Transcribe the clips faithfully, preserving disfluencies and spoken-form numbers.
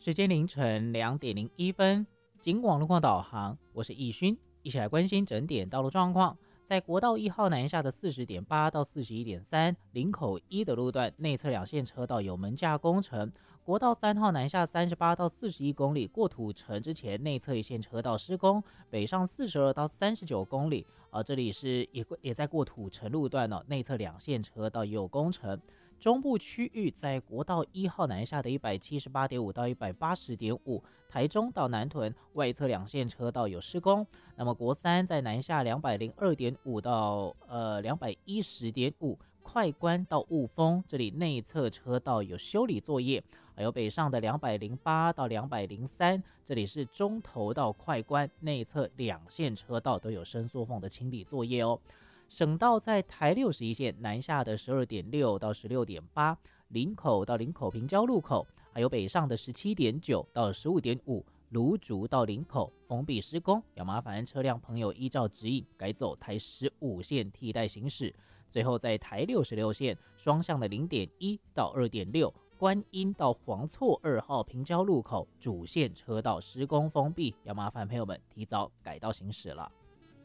时间凌晨两点零一分，警广路况导航，我是易勋，一起来关心整点道路状况。在国道一号南下的四十点八到四十一点三，林口一的路段内侧两线车道有门架工程；国道三号南下三十八到四十一公里，过土城之前内侧一线车道施工；北上四十二到三十九公里，啊，这里是也也在过土城路段哦，内侧两线车道也有工程。中部区域在国道一号南下的一百七十八点五到一百八十点五，台中到南屯外侧两线车道有施工。那么国三在南下两百零二点五到呃两百一十点五，快关到雾峰这里内侧车道有修理作业，还有北上的两百零八到两百零三，这里是中投到快关内侧两线车道都有伸缩缝的清理作业哦。省道在台六十一线南下的十二点六到十六点八，林口到林口平交路口，还有北上的十七点九到十五点五，芦竹到林口封闭施工，要麻烦车辆朋友依照指引改走台十五线替代行驶。最后在台六十六线双向的零点一到二点六，观音到黄厝二号平交路口主线车道施工封闭，要麻烦朋友们提早改道行驶了。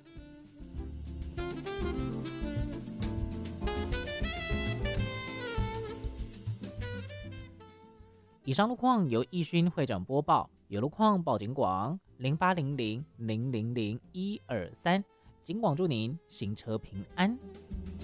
以上路况由易勋会长播报，有路况报警广零八零零零零零一二三，警广祝您行车平安。